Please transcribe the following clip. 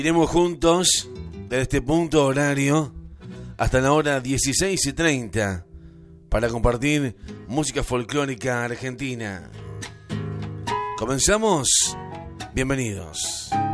Iremos juntos desde este punto horario hasta la hora 16:30 para compartir música folclórica argentina. ¿Comenzamos? Bienvenidos.